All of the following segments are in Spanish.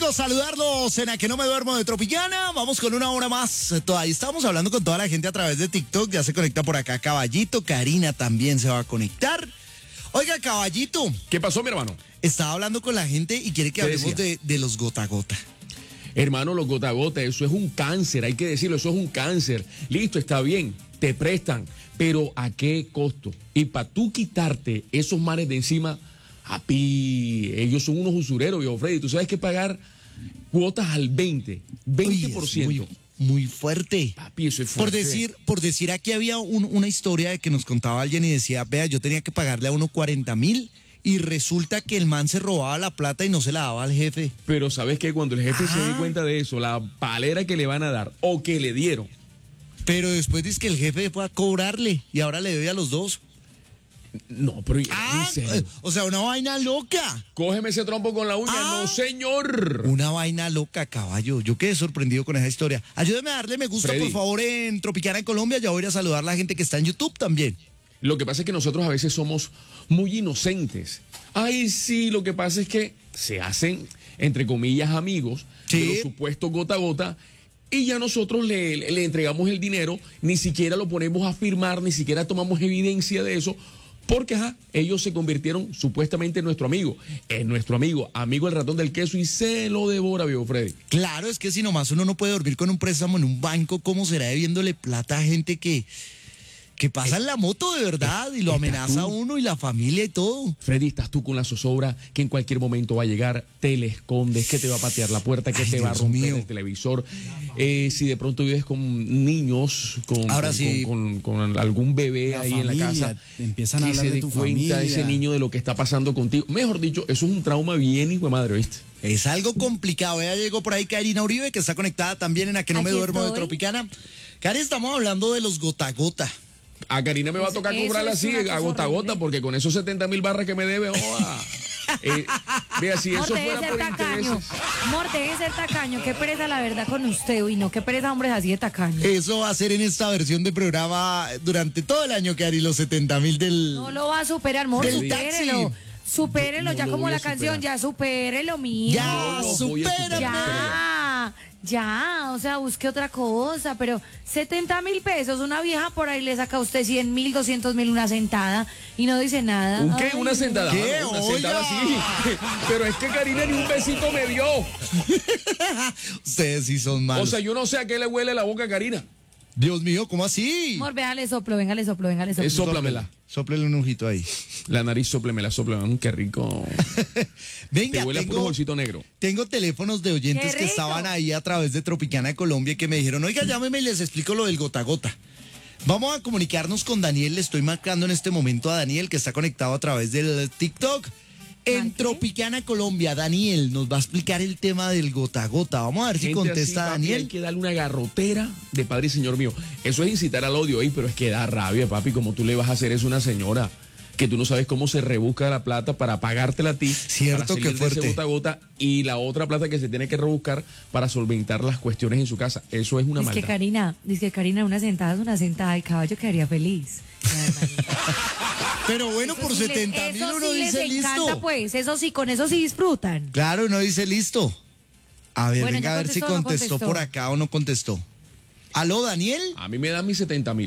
rico saludarlos en A Que No Me Duermo de Tropicana. Vamos con una hora más. Todavía estamos hablando con toda la gente a través de TikTok. Ya se conecta por acá Caballito. Karina también se va a conectar. Oiga, Caballito. ¿Qué pasó, mi hermano? Estaba hablando con la gente y quiere que hablemos de los gota a gota. Hermano, los gota a gota, eso es un cáncer, hay que decirlo, eso es un cáncer. Listo, está bien, te prestan, pero ¿a qué costo? Y para tú quitarte esos mares de encima, ellos son unos usureros, viejo Freddy. Tú sabes que pagar cuotas al 20%. Uy, muy fuerte. Papi, eso es fuerte. Por decir, aquí había una historia de que nos contaba alguien y decía, vea, yo tenía que pagarle a uno 40.000 y resulta que el man se robaba la plata y no se la daba al jefe. Pero sabes que cuando el jefe se dé cuenta de eso, la palera que le van a dar o que le dieron. Pero después dice que el jefe fue a cobrarle y ahora le debe a los dos. No, pero ¿en serio? O sea, una vaina loca. Cógeme ese trompo con la uña. No, señor. Una vaina loca, caballo. Yo quedé sorprendido con esa historia. Ayúdeme a darle me gusta, Freddy, por favor, en Tropicana en Colombia. Ya voy a ir a saludar a la gente que está en YouTube también. Lo que pasa es que nosotros a veces somos muy inocentes. Ay, sí, lo que pasa es que se hacen, entre comillas, amigos de los supuestos gota a gota. Y ya nosotros le entregamos el dinero, ni siquiera lo ponemos a firmar, ni siquiera tomamos evidencia de eso. Porque ellos se convirtieron supuestamente en nuestro amigo. Es nuestro amigo, amigo el ratón del queso y se lo devora, viejo Freddy. Claro, es que si nomás uno no puede dormir con un préstamo en un banco, ¿cómo será debiéndole plata a gente que pasa en la moto de verdad y lo amenaza a uno y la familia y todo? Freddy, estás tú con la zozobra que en cualquier momento va a llegar, te le escondes, que te va a patear la puerta, que te va a romper el televisor. Si de pronto vives con niños, con algún bebé ahí en la casa, empiezan a hablar se de dé tu cuenta familia. ese niño de lo que está pasando contigo. Mejor dicho, eso es un trauma bien hijo de madre, ¿viste? Es algo complicado. Ya llegó por ahí Karina Uribe, que está conectada también en A Que No Me Duermo de Tropicana. Karina, estamos hablando de los gota a gota. A Karina me va a tocar cobrarla así, a gota a gota, porque con esos 70.000 barras que me debe, vea, si eso fuera por intereses. Amor, deje de ser tacaño, qué pereza la verdad con usted, y no, qué pereza hombres así de tacaño. Eso va a ser en esta versión de programa durante todo el año, Cari, los 70.000 del... No lo va a superar, amor, supérelo. Supérelo, ya como la canción, ya supérelo, mío. Ya, supérame. Ya, o sea, busque otra cosa, pero 70.000 pesos, una vieja por ahí le saca a usted 100.000, 200.000, una sentada y no dice nada. ¿Un qué? ¿Una sentada? ¿Qué? Una sentada sí. Pero es que Karina ni un besito me dio. Ustedes sí son malos. O sea, yo no sé a qué le huele la boca a Karina. Dios mío, ¿cómo así? Amor, véale soplo, venga, le soplo. Sóplamela. Sóplele un ojito ahí. La nariz, sóplemela. Qué rico. Venga, te huele a puro bolsito negro. Tengo teléfonos de oyentes que estaban ahí a través de Tropicana de Colombia y que me dijeron, oiga, llámeme y les explico lo del gota a gota. Vamos a comunicarnos con Daniel. Le estoy marcando en este momento a Daniel, que está conectado a través del TikTok. En Tropicana Colombia, Daniel nos va a explicar el tema del gota a gota. Vamos a ver si contesta así, papi, Daniel. Hay que darle una garrotera de padre y señor mío. Eso es incitar al odio, pero es que da rabia, papi. Como tú le vas a hacer eso a una señora que tú no sabes cómo se rebusca la plata para pagártela a ti. Cierto, que fuerte. Ese gota a gota, y la otra plata que se tiene que rebuscar para solventar las cuestiones en su casa. Eso es una maldad. Dice que Karina, una sentada es una sentada, el caballo quedaría feliz. Pero bueno, por 70.000 uno dice listo. Encanta, pues, eso sí, con eso sí disfrutan. Claro, uno dice listo. A ver, Bueno, venga a ver si contestó por acá o no contestó. ¿Aló, Daniel? A mí me dan mis 70.000.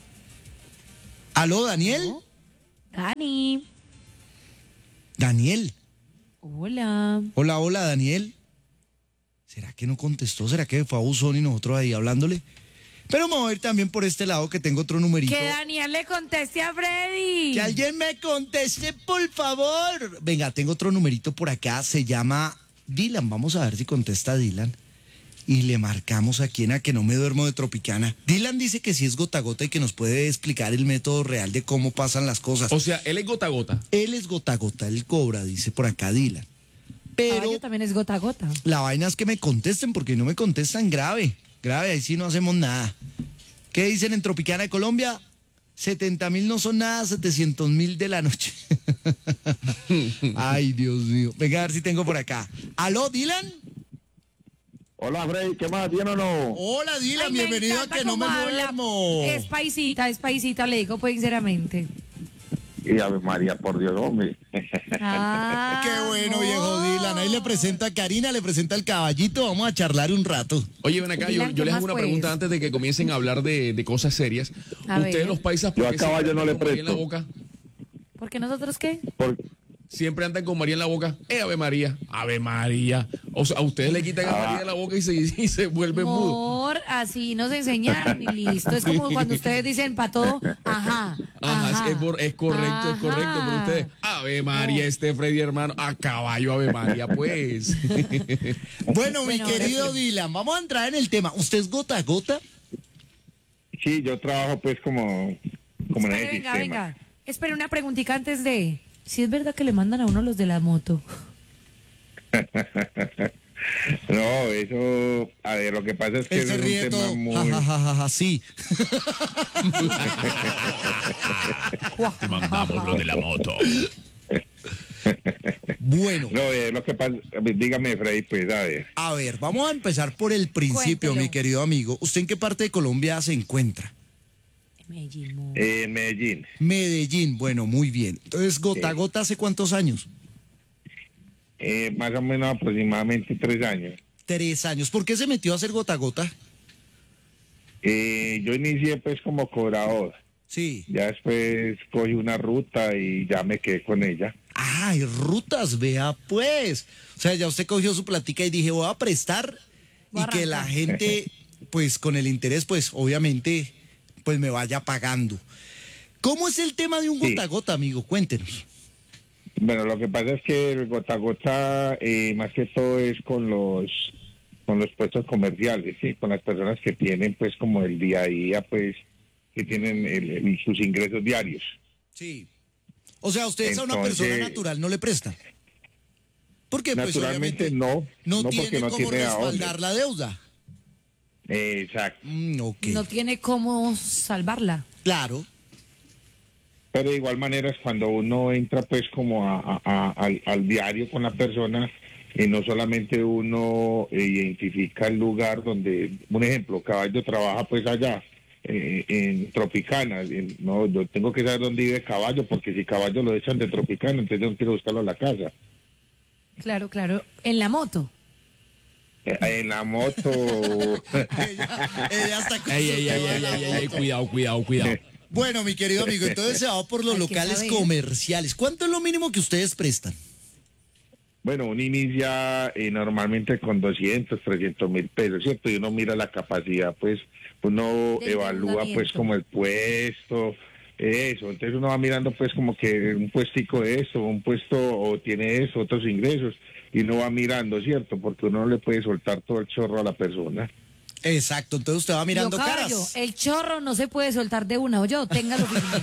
¿Aló, Daniel? ¿No? Dani. Daniel. Hola. Hola, Daniel. ¿Será que no contestó? ¿Será que fue a buzón y nosotros ahí hablándole? Pero me voy a ir también por este lado, que tengo otro numerito. Que Daniel le conteste a Freddy. Que alguien me conteste, por favor. Venga, tengo otro numerito por acá. Se llama Dylan. Vamos a ver si contesta Dylan. Y le marcamos aquí en A Que No Me Duermo de Tropicana. Dylan dice que sí es gota a gota y que nos puede explicar el método real de cómo pasan las cosas. O sea, él es gota a gota. Él es gota a gota, él cobra, dice por acá Dylan. Pero Yo también es gota a gota. la vaina es que me contesten, porque no me contestan, grave, ahí sí no hacemos nada. ¿Qué dicen en Tropicana de Colombia? 70.000 no son nada, 700.000 de la noche. Ay, Dios mío. Venga a ver si tengo por acá. ¿Aló, Dylan? Hola, Freddy, ¿qué más? ¿Bien o no? Hola, Dylan, Ay, bienvenido a encanta Que No Me cómo habla. Duermo. Es paisita, le digo pues sinceramente. Y Ave María, por Dios, hombre. Ah, Qué bueno, viejo amor. Dylan. Ahí le presenta a Karina, le presenta el caballito. Vamos a charlar un rato. Oye, ven acá, Dylan, yo ¿qué les más, hago una pues? pregunta antes de que comiencen a hablar de cosas serias. A Ustedes ver. los paisas, Yo ¿por a qué caballo siempre no andan le con María en la presto. boca? ¿Porque nosotros qué? Por- Siempre andan con María en la boca. Ave María, Ave María. O sea, a ustedes le quitan a María de la boca y se vuelven mudos. Amor, así nos enseñaron y listo. Es como cuando ustedes dicen para todo, ajá. Ajá, es correcto, pero ustedes, Ave María, Freddy hermano, a caballo, Ave María, pues. Bueno, mi Bueno, querido ahora sí. Dylan, vamos a entrar en el tema. ¿Usted es gota a gota? Sí, yo trabajo pues como en Espere, ese venga, sistema. venga. Espera una preguntita antes de... Si es verdad que le mandan a uno los de la moto. No, eso, a ver, lo que pasa es que Él eso se es ríe un tema todo. muy... Ja, ja, ja, ja, ja, sí. Te mandamos lo de la moto. Bueno, No, lo que pasa, dígame, Freddy, pues, a ver. vamos a empezar por el principio, Cuéntelo. mi querido amigo. ¿Usted en qué parte de Colombia se encuentra? Medellín, mo. En Medellín, Medellín, bueno, muy bien. Entonces, gota a Sí. gota, ¿hace cuántos años? más o menos aproximadamente 3 años. 3 años. ¿Por qué se metió a hacer gota a gota? Yo inicié pues como cobrador, Sí. ya después cogí una ruta y ya me quedé con ella. Ay, rutas, vea pues. O sea, ya usted cogió su platica y dije, voy a prestar Voy a y que la arrancar. gente, pues con el interés, pues obviamente, pues me vaya pagando. ¿Cómo es el tema de un Sí. gota a gota, amigo? Cuéntenos. Bueno, lo que pasa es que el gota a gota, más que todo es con los puestos comerciales, sí, con las personas que tienen pues como el día a día, pues que tienen sus ingresos diarios. Sí. O sea, usted es a una persona Entonces, natural, no le presta. Porque pues Naturalmente obviamente no tiene porque no cómo tiene a dónde. respaldar la deuda. Exacto. Ok. No tiene cómo salvarla. Claro. Pero de igual manera es cuando uno entra pues como al diario con la persona, no solamente uno identifica el lugar donde, un ejemplo, Caballo trabaja pues allá, en Tropicana, no, yo tengo que saber dónde vive Caballo, porque si Caballo lo echan de Tropicana, entonces yo no quiero buscarlo a la casa. Claro, claro. En la moto. En la moto... Ella está con Ey, su ey, ey, tema de ey, la ey, ey, moto. cuidado. Bueno, mi querido amigo, entonces se va por los Hay que locales saber. comerciales. ¿Cuánto es lo mínimo que ustedes prestan? Bueno, uno inicia normalmente con 200, 300 mil pesos, ¿cierto? Y uno mira la capacidad, pues uno Del evalúa pues endeudamiento. como el puesto, eso. Entonces uno va mirando pues como que un puestico de esto, un puesto o tiene eso, otros ingresos, y uno va mirando, ¿cierto? Porque uno no le puede soltar todo el chorro a la persona. Exacto, entonces usted va mirando Yo, caballo, caras. el chorro no se puede soltar de una, o yo, téngalo firme.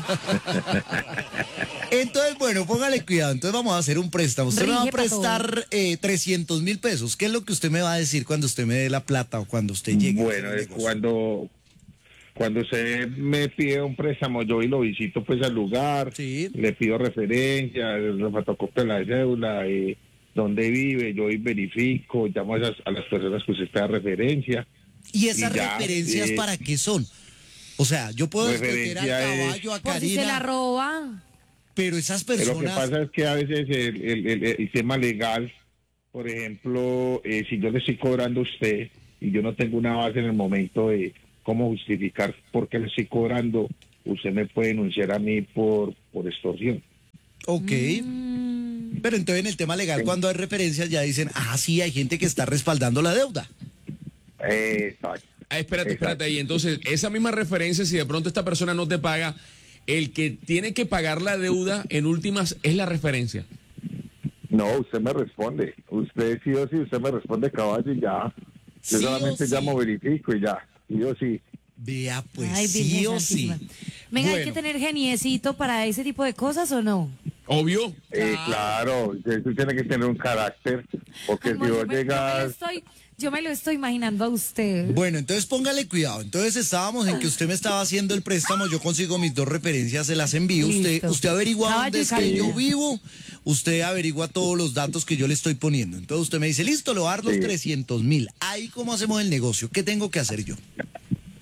Entonces, bueno, póngale cuidado. Entonces vamos a hacer un préstamo. Usted me va a Rige pa' prestar 300 mil pesos. ¿Qué es lo que usted me va a decir cuando usted me dé la plata o cuando usted llegue? Bueno, a hacer el negocio? cuando usted me pide un préstamo, yo y lo visito pues al lugar, Sí. le pido referencias, la fotocopia de la cédula, dónde vive, yo y verifico, llamo a las personas que usted está de referencia. ¿Y esas y ya, referencias para qué son? O sea, yo puedo escoger al Referencia es- caballo, a Por si se la Karina, roba. pero esas Lo que personas... pasa es que a veces el tema legal, por ejemplo, si yo le estoy cobrando a usted y yo no tengo una base en el momento de cómo justificar por qué le estoy cobrando, usted me puede denunciar a mí por extorsión. Ok. Pero entonces en el tema legal, cuando hay referencias, ya dicen, sí, hay gente que está respaldando la deuda. Exacto. Espérate ahí. Entonces, esa misma referencia, si de pronto esta persona no te paga, el que tiene que pagar la deuda en últimas es la referencia. No, usted me responde. Usted sí o sí, usted me responde caballo y ya. Yo Sí o solamente sí. llamo, verifico y ya. Sí o sí. Vea, pues Ay, sí Virgen o sí. Santísima. Venga, ¿hay Bueno. que tener geniecito para ese tipo de cosas o no? Obvio. Claro, usted tiene que tener un carácter, porque Amor, si vos llegas... yo me lo estoy imaginando a usted. Bueno, entonces póngale cuidado. Entonces estábamos en que usted me estaba haciendo el préstamo, yo consigo mis 2 referencias, se las envío. Listo. Usted averigua Caballo dónde y es que Karina. yo vivo, usted averigua todos los datos que yo le estoy poniendo. Entonces usted me dice, listo, le voy a dar los Sí. 300 mil. Ahí cómo hacemos el negocio, ¿qué tengo que hacer yo?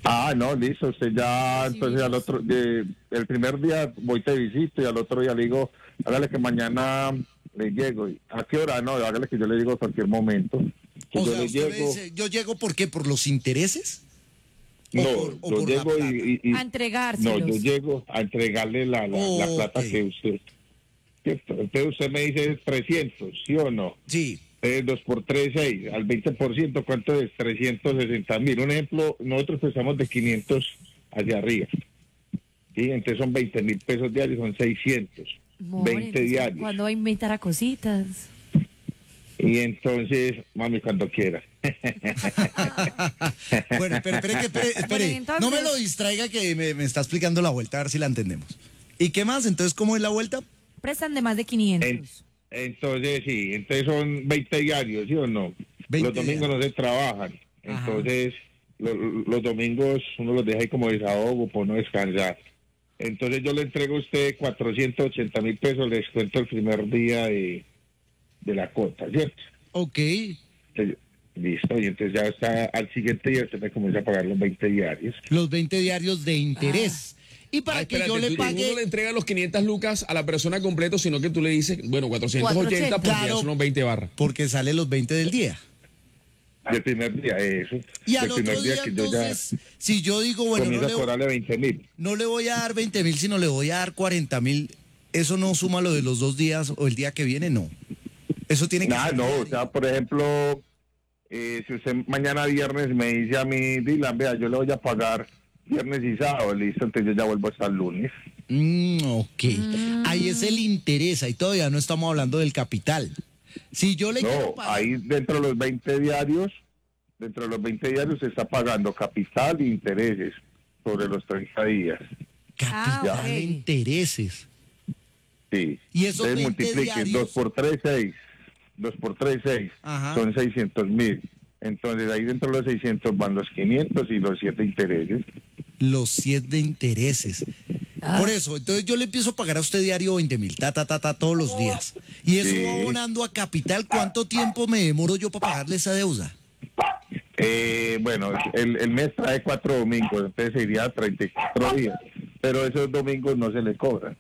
Ah, no, listo, usted ya, Sí, entonces al otro, el primer día voy te visito y al otro día le digo, hágale que mañana le llego. ¿A qué hora? No, hágale que yo le digo a cualquier momento. Que O yo sea, le usted me llego. dice, ¿yo llego por qué? ¿Por los intereses? No, o yo por la llego plata? A entregárselos. No, yo llego a entregarle la plata Ok. que usted... ¿cierto? Entonces usted me dice 300, ¿sí o no? Sí. 2 por 3, 6. Al 20%, ¿cuánto es? 360.000. Un ejemplo, nosotros empezamos de 500 hacia arriba. ¿Sí? Entonces son 20.000 pesos diarios, son 600. More, 20 entonces, diarios. ¿cuándo va a inventar a cositas? Y entonces, mami, cuando quiera. Bueno, pero espere. Bueno, y entonces- No me lo distraiga que me está explicando la vuelta, a ver si la entendemos. ¿Y qué más? Entonces, ¿cómo es la vuelta? Prestan de más de 500. Entonces, sí, entonces son 20 diarios, ¿sí o no? 20 Los domingos no se trabajan. Ajá. Entonces, los domingos uno los deja ahí como desahogo, por no descansar. Entonces yo le entrego a usted 480.000 pesos, le descuento el primer día de la cuota, ¿cierto? Ok. Entonces, listo, y entonces ya está al siguiente día usted me comienza a pagar los 20 diarios. Los 20 diarios de interés. Y para que espérate, yo le tú pague... no le entregas los 500 lucas a la persona completo, sino que tú le dices, bueno, 480 porque Claro. ya son los 20 barras. Porque sale los 20 del día. El primer día, eso. Y al el primer otro día, que yo ya entonces, si yo digo, bueno, comienzo a cobrarle 20.000. no le voy a dar 20.000, sino le voy a dar 40.000, ¿eso no suma lo de los 2 días o el día que viene? No. Eso tiene que ser No, diario. o sea, por ejemplo, si usted mañana viernes me dice a mí, Dylan, vea, yo le voy a pagar viernes y sábado, listo, entonces yo ya vuelvo hasta el lunes. Ok. Ahí es el interés, ahí todavía no estamos hablando del capital. Si yo le quiero No, pagar... ahí dentro de los 20 diarios, se está pagando capital e intereses sobre los 30 días. Capital ok. e intereses. Sí. Y esos Entonces 20 multipliquen, diarios- 2 por 3, 6. 2 por 3, 6. Ajá. Son 600.000. Entonces ahí dentro de los 600 van los 500 y los 7 intereses. Los 7 de intereses. Por eso, entonces yo le empiezo a pagar a usted diario 20.000, todos los días. Y eso Sí. va abonando a capital. ¿Cuánto tiempo me demoro yo para pagarle esa deuda? Bueno, el mes trae 4 domingos, entonces sería 34 días. Pero esos domingos no se le cobran.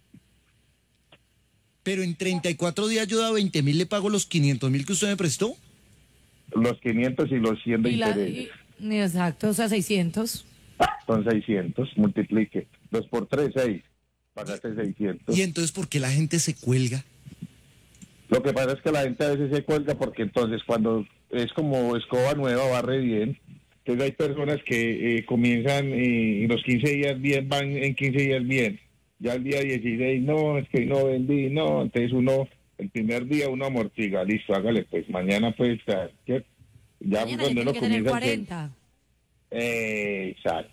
Pero en 34 días yo da 20.000, le pago los 500.000 que usted me prestó. Los 500 y los 100 de Y intereses. exacto, o sea, 600. Son 600, multiplique. 2 por 3, 6. Pagaste 600. Y entonces, ¿por qué la gente se cuelga? Lo que pasa es que la gente a veces se cuelga porque entonces cuando es como escoba nueva barre bien. Entonces hay personas que comienzan y los 15 días bien, van en 15 días bien. Ya el día 16, no, es que no vendí, no. Entonces el primer día uno amortiga, listo, hágale pues, mañana pues, ¿cierto? Ya Mañana cuando tiene uno que tener comienza... 40. Exacto.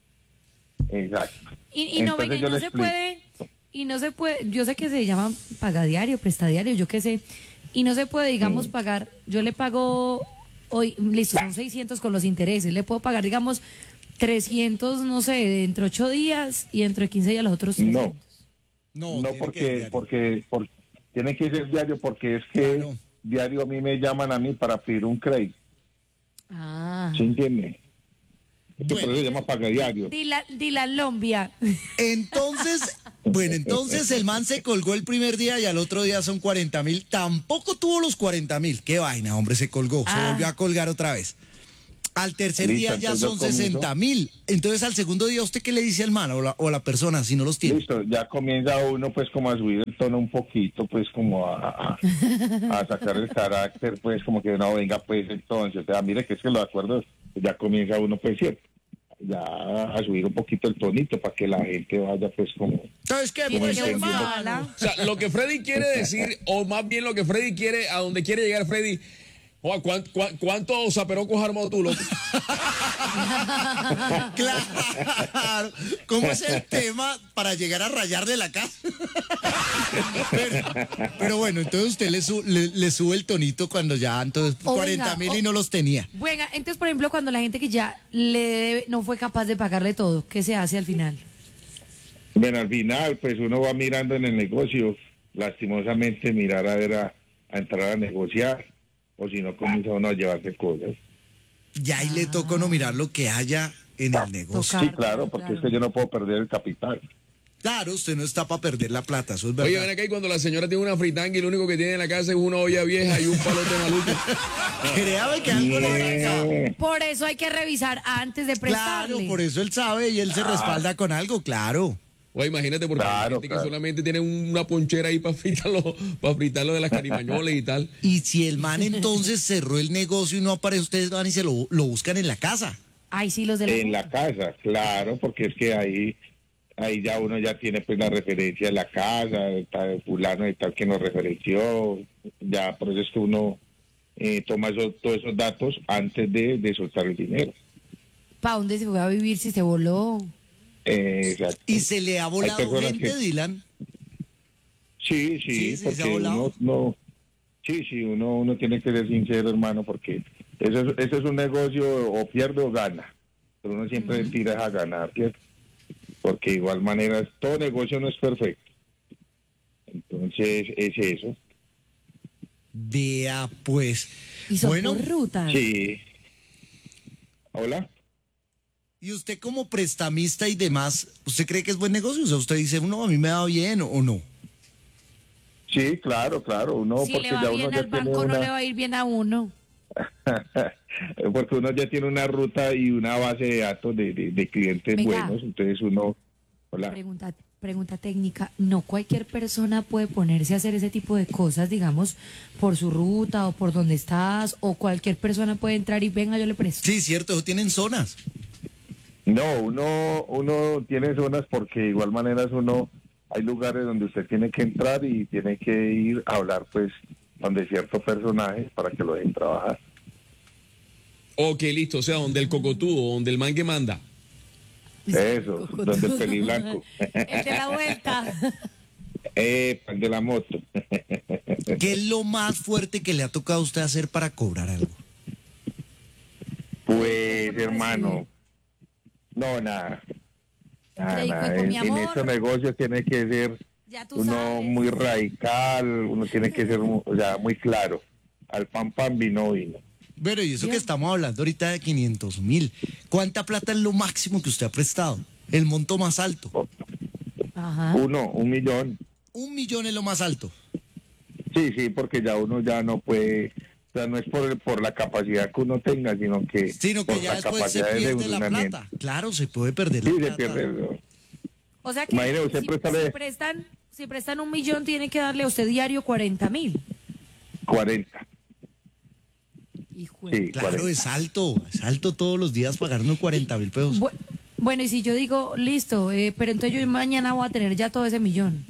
Y no, Entonces venga, y yo no le se explico. puede, yo sé que se llama pagadiario, prestadiario, yo qué sé, y no se puede, digamos, pagar, yo le pago hoy, listo, son 600 con los intereses, le puedo pagar, digamos, 300, no sé, dentro de 8 días y dentro de 15 días los otros 300. No, tiene que porque, ser diario. porque tiene que ser diario porque es que Claro. diario a mí me llaman a mí para pedir un crédito. Ah. ¿Sí entiende? Bueno. Por eso se llama pagadiario. Dylan Lombia. Entonces el man se colgó el primer día y al otro día son 40.000. Tampoco tuvo los 40.000. Qué vaina, hombre, se colgó. Se volvió a colgar otra vez. Al tercer Listo, día ya entonces son yo comienzo. 60.000. Entonces al segundo día, ¿usted qué le dice al man o la persona si no los tiene? Listo, ya comienza uno pues como a subir el tono un poquito, pues como a sacar el carácter, pues como que no, venga pues entonces, o sea, mire que es que los acuerdos, ya comienza uno pues cierto, ya a subir un poquito el tonito para que la gente vaya pues como... ¿Sabes qué? Tiene Pues, que hermano? buscarla. O sea, lo que Freddy quiere decir, o más bien lo que Freddy quiere, a donde quiere llegar Freddy, ¿cuántos zaperocos armó tú, loco? Claro. ¿Cómo es el tema para llegar a rayar de la casa? pero bueno, entonces usted le sube el tonito cuando ya entonces O 40.000 venga, y no los tenía. Bueno, entonces, por ejemplo, cuando la gente que ya le debe, no fue capaz de pagarle todo, ¿qué se hace al final? Bueno, al final pues uno va mirando en el negocio, lastimosamente mirar a ver a entrar a negociar, o si no comienza uno a llevarse cosas. Ya ahí le toca uno mirar lo que haya en el negocio. Sí, claro, porque es que yo no puedo perder el capital. Claro, usted no está para perder la plata, eso es verdad. Oye, ven acá y cuando la señora tiene una fritanga y lo único que tiene en la casa es una olla vieja y un palote maluco. Créame que algo le pasa. Por eso hay que revisar antes de prestarle. Claro, por eso él sabe y él se respalda con algo, claro. Oye, imagínate, porque hay gente que solamente tiene una ponchera ahí para fritarlo de las carimañoles y tal. Y si el man entonces cerró el negocio y no aparece, ustedes van y se lo buscan en la casa. Ay, sí, los de la En la casa, claro, porque es que ahí ya uno ya tiene pues la referencia de la casa, de tal fulano de tal que nos referenció, ya por eso es que uno toma todos esos datos antes de soltar el dinero. ¿Para dónde se fue a vivir si se voló? Exacto. ¿Y se le ha volado gente, Dylan? Sí, se porque ha volado. uno tiene que ser sincero, hermano, porque eso es un negocio, o pierde o gana, pero uno siempre tira a ganar, ¿cierto? Porque de igual manera todo negocio no es perfecto. Entonces es eso. Vea, pues. ¿Y son Bueno, por ruta? Sí. Hola. y usted como prestamista y demás, ¿usted cree que es buen negocio? O sea, usted dice, no, a mí me va bien o no. Sí, claro, uno Si porque le va ya bien uno ya al tiene banco, no una... le va a ir bien a uno. porque uno ya tiene una ruta y una base de datos de clientes Venga. buenos, entonces uno... Hola. Pregunta técnica. No cualquier persona puede ponerse a hacer ese tipo de cosas, digamos, por su ruta o por donde estás, o cualquier persona puede entrar y venga, yo le presto. Sí, cierto, eso tienen zonas. No, uno tiene zonas porque de igual manera hay lugares donde usted tiene que entrar y tiene que ir a hablar pues donde ciertos personajes para que lo dejen trabajar. Ok, listo, o sea, donde el cocotudo, donde el man que manda. Eso, donde el peliblanco. El de la vuelta. El de la moto. ¿Qué es lo más fuerte que le ha tocado a usted hacer para cobrar algo? Pues hermano, no, nada. Crédito con mi En amor. estos negocios tiene que ser Ya tú uno sabes. muy radical, uno tiene que ser muy claro. Al pan, vino. Bueno, y eso que estamos hablando ahorita de 500.000. ¿Cuánta plata es lo máximo que usted ha prestado? El monto más alto. Ajá. 1 millón. 1 millón es lo más alto. Sí, porque ya uno ya no puede, o sea, no es por la capacidad que uno tenga, sino que por ya la después se capacidad de pierde la funcionamiento. plata. Claro, se puede perder Sí, la se plata. pierde. O sea que Imagínese, usted si prestan 1 millón, tiene que darle a usted diario 40.000. 40. Hijo de- Sí, Claro, 40. es alto todos los días pagarnos 40.000 pesos. Bueno, y si yo digo, listo, pero entonces yo mañana voy a tener ya todo ese millón.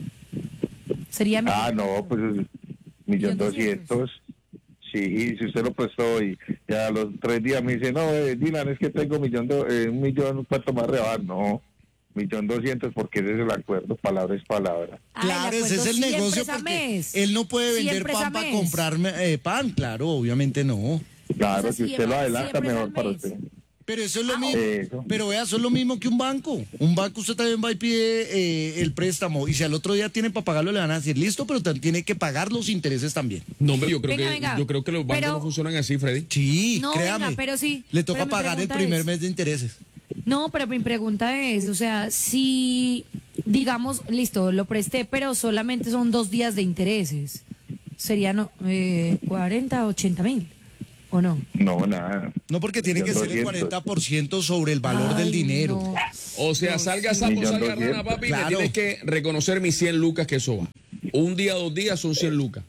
Sería No, pues 1.200.000. Sí, si usted lo prestó y ya a los 3 días me dice, no, Dylan, es que tengo 1.000.000, ¿cuánto más rebajar? No, 1.200.000 porque ese es el acuerdo, palabra es palabra. Claro, ese es el negocio porque él no puede vender pan para comprar pan, claro, obviamente no. Claro, O sea, si usted lo adelanta, siempre es mejor al para mes. usted. Pero eso es lo mismo. Eso. Pero vea, eso es lo mismo que un banco. Un banco usted también va y pide el préstamo y si al otro día tiene para pagarlo le van a decir listo, pero tiene que pagar los intereses también. No, hombre, yo creo Venga. que los bancos Pero- no funcionan así, Freddy. Sí, No, créame. venga, pero sí. Le toca Pero mi pagar el pregunta primer es- mes de intereses. No, pero mi pregunta es, o sea, si, digamos, listo, lo presté, pero solamente son 2 días de intereses, ¿serían 40, 80.000? ¿O no? No, nada. No, porque tiene que ser el 1.200.000. 40% sobre el valor del Ay, dinero. no. O sea, salga sapo, 1.200.000. salga rana, papi, Claro. me tienes que reconocer mis 100 lucas que eso va. Un día, 2 días son 100 lucas.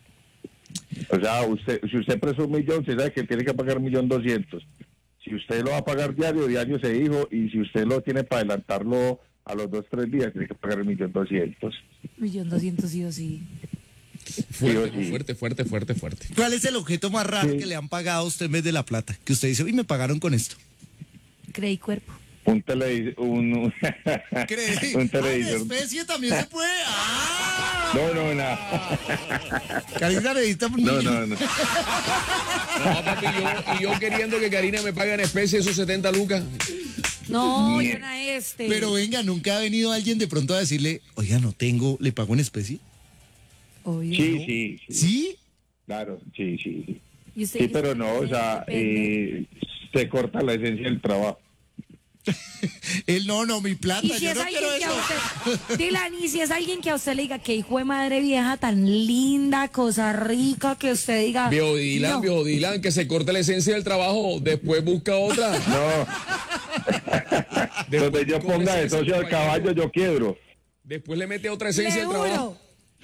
O sea, si usted presta 1 millón, usted sabe que tiene que pagar 1.200.000. Si usted lo va a pagar diario se dijo, y si usted lo tiene para adelantarlo a los 2, 3 días, tiene que pagar 1.200.000. 1.200.000 sí o sí. Fuerte. ¿Cuál es el objeto más raro Sí. que le han pagado a usted en vez de la plata? Que usted dice, uy, me pagaron con esto. Creí cuerpo. Un televisor, un ¿En televisor. especie también se puede? ¡Ah! No, nada. Karina necesita un No. No, papi, yo queriendo que Karina me pague en especie esos 70 lucas. No, Bien. oigan a este. Pero venga, nunca ha venido alguien de pronto a decirle, oiga, no tengo, ¿le pago en especie? Obvio. Sí. ¿Sí? Claro, sí. Y usted Sí, dice, pero no, o sea, depende. se corta la esencia del trabajo. Él no, mi plata, Y si yo es no alguien quiero que eso. a usted, Dylan, y si es alguien que a usted le diga que hijo de madre vieja tan linda, cosa rica, que usted diga. Viejo Dylan, no. viejo Dylan, que se corte la esencia del trabajo, después busca otra. No, donde yo ponga de socio al caballo, yo quiebro. Después le mete otra esencia Le al trabajo.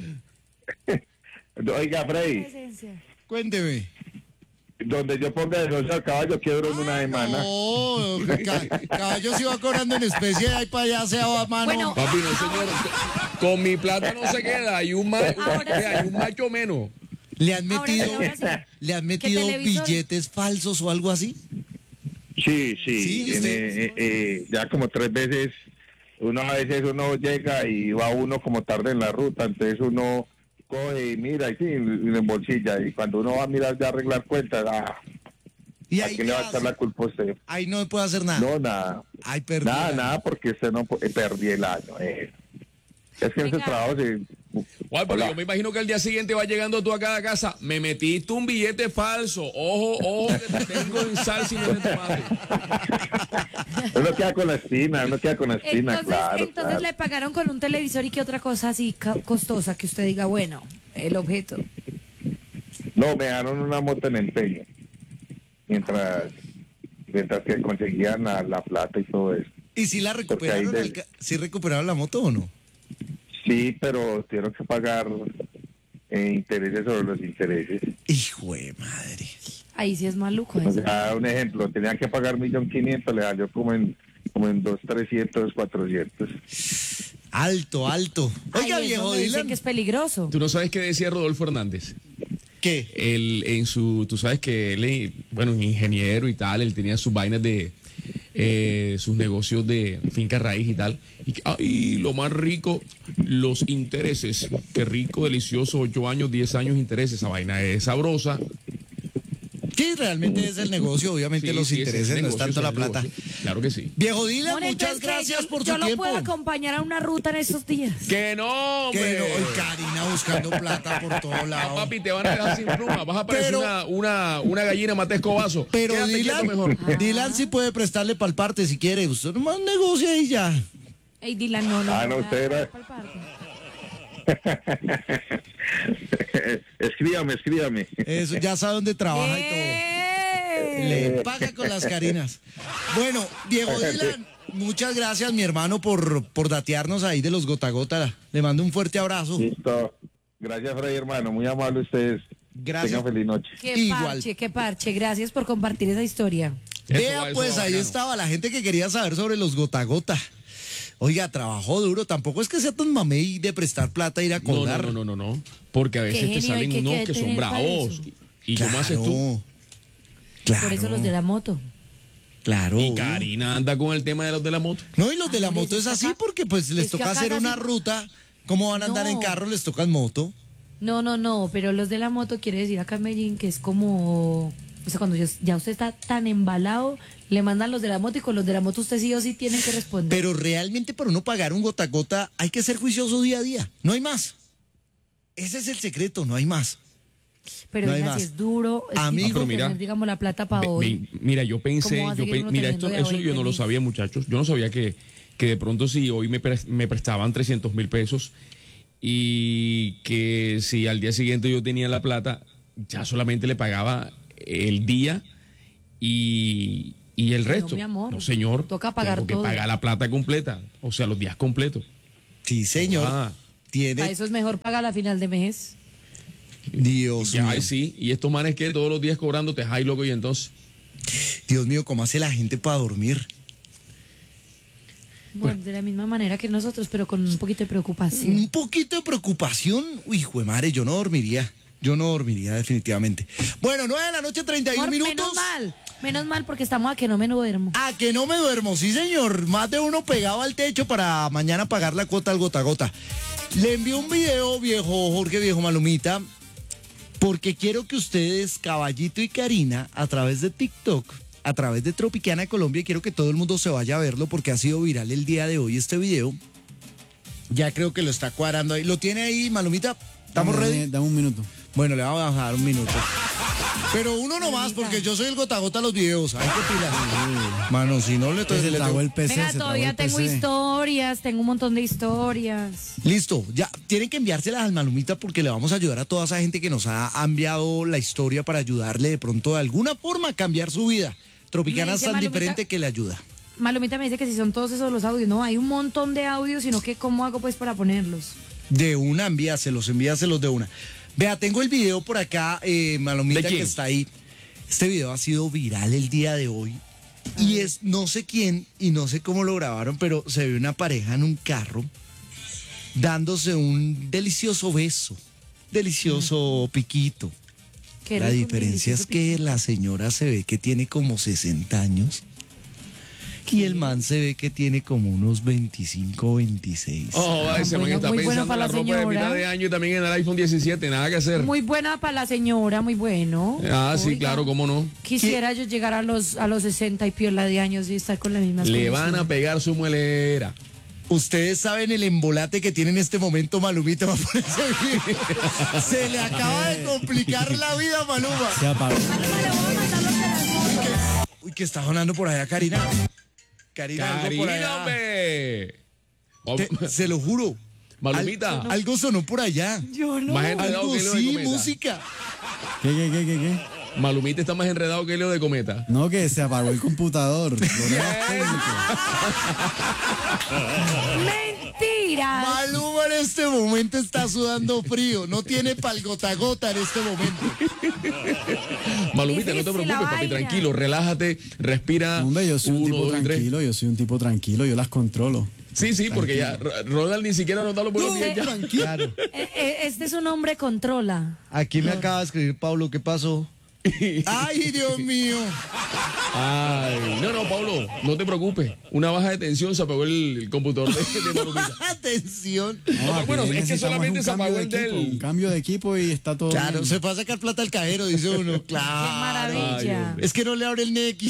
juro. Oiga, Freddy, Cuénteme. donde yo ponga de socio al caballo, quiebro en una semana. No, caballo se va cobrando en especie, de ahí para allá se va a mano. Bueno, Papi, no, señor. Con mi plata no se queda. Hay un macho menos. ¿Le han Ahora metido, sí, ahora sí. ¿le han ¿Qué metido televisor? billetes falsos o algo así? Sí, Sí, ya como 3 veces, a veces uno llega y va uno como tarde en la ruta, entonces uno coge y mira y sí, y le embolsilla, y cuando uno va a mirar ya a arreglar cuentas, ¿Y ¿a ahí quién qué le va a echar hace? la culpa a usted? Ahí no se puede hacer nada. No, nada. Ay, perdí. Nada, porque usted no perdí el año. Es que ese Venga. trabajo se... Guay, pero Hola. yo me imagino que el día siguiente va llegando tú a cada casa. Me metiste un billete falso. Ojo, que te tengo en salsa y no en tomate. Uno queda con la espina, entonces, claro. entonces le pagaron con un televisor y qué otra cosa así costosa que usted diga, bueno, el objeto. No, me dejaron una moto en empeño. Mientras que conseguían la plata y todo eso. ¿Y si la recuperaron? Porque ahí ¿Sí recuperaron la moto o no? Sí, pero tuvieron que pagar intereses sobre los intereses. Hijo de madre. Ahí sí es maluco O eso. sea, un ejemplo, tenían que pagar 1.500.000, le salió como en 2.300.000, 400.000. Alto. Oiga, Ahí es viejo donde dicen Dylan. que es peligroso. ¿Tú no sabes qué decía Rodolfo Hernández? ¿Qué? Tú sabes que él, bueno, ingeniero y tal, él tenía sus vainas de sus negocios de finca raíz y tal. Y lo más rico, los intereses. Qué rico, delicioso, 8 años, 10 años intereses. Esa vaina es sabrosa. Sí, realmente es el negocio, obviamente Sí, los sí, ese intereses, es no es negocio, tanto ese la es plata. negocio. Claro que sí. Viejo Dylan, More, muchas entonces, gracias yo- por yo su lo tiempo. puedo acompañar a una ruta en estos días. Que no, Que hombre. no, y Karina buscando plata por todos Ah, lados. papi, te van a dejar sin pluma. Vas a parecer Pero- una gallina mate escobazo. Pero Quédate quieto Dylan, mejor. Dylan sí puede prestarle pa'l parte si quiere. Usted nomás negocia y ya. Ey, Dylan, no. No, usted era... Escríbame. Eso, ya sabe dónde trabaja y todo. Le paga con las Carinas. Bueno, viejo Dylan, muchas gracias, mi hermano, por datearnos ahí de los gota a gota. Le mando un fuerte abrazo. Listo. Gracias, Freddy, hermano. Muy amable ustedes. Gracias. Tengan feliz noche. Igual. Qué parche. Gracias por compartir esa historia. Vea, Eso pues va ahí bacano. estaba la gente que quería saber sobre los gota a gota. Oiga, trabajó duro. Tampoco es que sea tan mamey de prestar plata e ir a cobrar. No. Porque a veces Qué te genio hay salen que unos que son tener para bravos. eso. ¿Y cómo haces tú? Claro. Por eso los de la moto. Claro. Y Karina anda con el tema de los de la moto. No, y los de la Ah, moto es es que así acá- porque pues les es que toca acá hacer casi- una ruta. ¿Cómo van a andar en No. carro? Les toca en moto. No, pero los de la moto quiere decir acá en Medellín que es como, o sea, cuando ya usted está tan embalado, le mandan los de la moto y con los de la moto usted sí o sí tiene que responder. Pero realmente para uno pagar un gota a gota hay que ser juicioso día a día. No hay más. Ese es el secreto, no hay más. Pero no hay venga, más. si es duro, es Amigo, difícil pero mira, tener, digamos, la plata para hoy. Mira, yo pensé, ¿Cómo va a seguir uno mira, teniendo de eso yo 20 no lo mil? sabía, muchachos. Yo no sabía que de pronto si hoy me prestaban 300.000 pesos y que si al día siguiente yo tenía la plata, ya solamente le pagaba el día y el Pero, resto. mi amor, no, señor. toca pagar tengo que todo. pagar la plata completa, o sea, los días completos. Sí, señor. Ah. Para Tiene. eso es mejor pagar a final de mes. Dios Ya, mío. ay, sí. Y estos manes que todos los días cobrándote, ay, loco, y entonces. Dios mío, ¿cómo hace la gente para dormir? Bueno, de la misma manera que nosotros, pero con un poquito de preocupación. Un poquito de preocupación. Uy, hijo de madre, yo no dormiría. Yo no dormiría, definitivamente. Bueno, 9:31 Amor, minutos. menos mal, porque estamos a que no me duermo. A que no me duermo, sí señor. Más de uno pegado al techo para mañana pagar la cuota al gota a gota. Le envío un video, viejo Jorge, viejo Malumita, porque quiero que ustedes, Caballito y Karina, a través de TikTok, a través de Tropicana de Colombia, quiero que todo el mundo se vaya a verlo porque ha sido viral el día de hoy este video. Ya creo que lo está cuadrando ahí. ¿Lo tiene ahí, Malumita? ¿Estamos ready? Dame un minuto. Bueno, le vamos a dar un minuto. Pero uno nomás, porque yo soy el gota a gota de los videos. Hay que pilar. Mano, si no le Se tragó el PC. Venga, se tragó todavía el tengo PC. historias, tengo un montón de historias. Listo, ya tienen que enviárselas al Malumita porque le vamos a ayudar a toda esa gente que nos ha enviado la historia para ayudarle de pronto de alguna forma a cambiar su vida. Tropicana Me es dice tan Malumita- diferente que le ayuda. Malumita me dice que si son todos esos los audios. No, hay un montón de audios, sino que ¿cómo hago pues para ponerlos? De una, envíaselos de una. Vea, tengo el video por acá, Malumita, ¿De quién? que está ahí. Este video ha sido viral el día de hoy. Y es no sé quién y no sé cómo lo grabaron, pero se ve una pareja en un carro dándose un delicioso beso, delicioso piquito. Qué La rico, diferencia es delicioso que la señora se ve que tiene como 60 años y el man se ve que tiene como unos 25 o 26. Oh, ese man bueno, está muy bueno pensando para en la la ropa de señora. mitad de año y también en el iPhone 17, nada que hacer. Muy buena para la señora, muy bueno. Ah, sí, Oiga, claro, cómo no. Quisiera yo llegar a los 60 y piola de años y estar con las mismas Le condiciones. van a pegar su muelera. Ustedes saben el embolate que tiene en este momento Malumita para ponerse bien. Se le acaba de complicar la vida, Maluma. Se apagó. Maluma, le voy a mandar los teléfonos. Uy, que está sonando por allá, Karina. Karina, algo por Karina, allá. hombre. Se lo juro. Malumita. Algo sonó por allá. Yo no. Más enredado Algo que el hilo de sí, cometa. música. ¿Qué? Malumita está más enredado que el hilo de cometa. No, que se apagó el computador. Problemas técnicos. Mentira. Maluma en este momento está sudando frío. No tiene pal gota a gota en este momento. Malumita, no te Difícil preocupes, la papi, vaina. tranquilo, relájate, respira. Hombre, yo soy un 1, tipo 2 y 3. tranquilo, yo soy un tipo tranquilo, yo las controlo. Sí, porque ya Ronald ni siquiera nos da los buenos días ya. Claro. Este es un hombre controla. Aquí me acaba de escribir Pablo, ¿qué pasó? Ay, Dios mío. Ay, no, Pablo, no te preocupes. Una baja de tensión se apagó el computador de Malumita. Atención. No, bueno, aquí es que necesitamos solamente un se cambio apagó de el equipo, del- un cambio de equipo y está todo Claro, bien. se fue a sacar plata al cajero, dice uno. Claro. Qué maravilla. Ay, Es que no le abre el Nequi.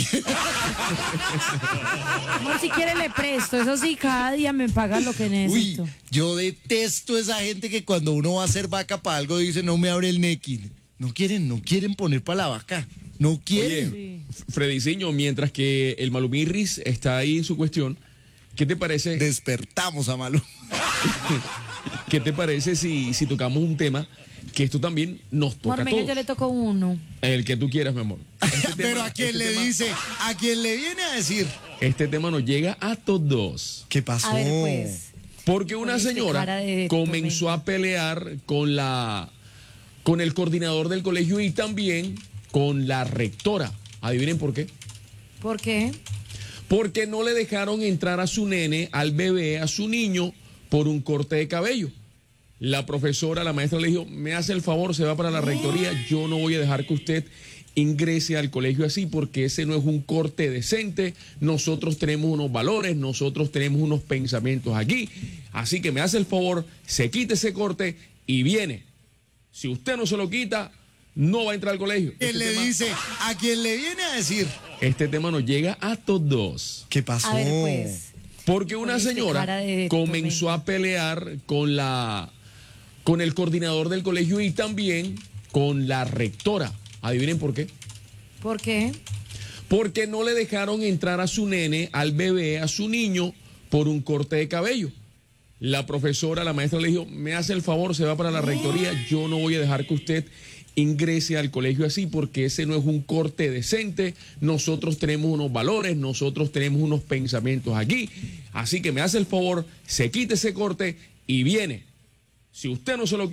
Amor, si quiere le presto. Eso sí, cada día me paga lo que Uy, necesito. yo detesto esa gente que cuando uno va a hacer vaca para algo dice no me abre el Nequi. No quieren poner para la vaca. No quieren. Oye, Frediciño, mientras que el Malumirris está ahí en su cuestión, ¿qué te parece? Despertamos a Maluma. ¿Qué te parece si tocamos un tema que esto también nos toca Amor, a venga, todos? yo le toco uno. El que tú quieras, mi amor. Pero a quien le dice, a quien le viene a decir. Este tema nos llega a todos. ¿Qué pasó? A ver, pues. Porque una Con este señora cara de comenzó a pelear con el coordinador del colegio y también con la rectora. Adivinen por qué. ¿Por qué? Porque no le dejaron entrar a su nene, al bebé, a su niño, por un corte de cabello. La profesora, la maestra le dijo, me hace el favor, se va para la rectoría, yo no voy a dejar que usted ingrese al colegio así porque ese no es un corte decente, nosotros tenemos unos valores, nosotros tenemos unos pensamientos aquí, así que me hace el favor, se quite ese corte y viene. Si usted no se lo quita, no va a entrar al colegio. ¿Quién le dice? A quien le viene a decir. Este tema nos llega a todos. ¿Qué pasó? A ver, pues. Porque una Con este señora cara de comenzó a pelear con el coordinador del colegio y también con la rectora. Adivinen por qué. ¿Por qué? Porque no le dejaron entrar a su nene, al bebé, a su niño, por un corte de cabello. La profesora, la maestra le dijo, me hace el favor, se va para la rectoría, yo no voy a dejar que usted ingrese al colegio así porque ese no es un corte decente, nosotros tenemos unos valores, nosotros tenemos unos pensamientos aquí, así que me hace el favor, se quite ese corte y viene. Si usted no se lo